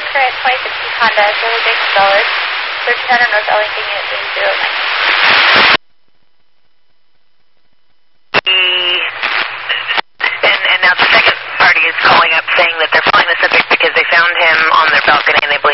current 2016 Honda, Chevy Big Dollars, 1300 North Ellington, Unit 3090. And now the second party is calling up saying that they're following the subject because they found him on their balcony and they